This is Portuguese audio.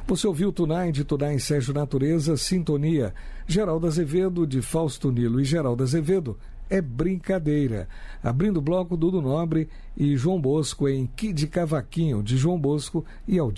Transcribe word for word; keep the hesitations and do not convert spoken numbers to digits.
Você ouviu Tunai de Tunai Sérgio Natureza, Sintonia. Geraldo Azevedo, de Fausto Nilo e Geraldo Azevedo, É Brincadeira. Abrindo o bloco, Dudu Nobre e João Bosco em Kid Cavaquinho, de João Bosco e Aldir.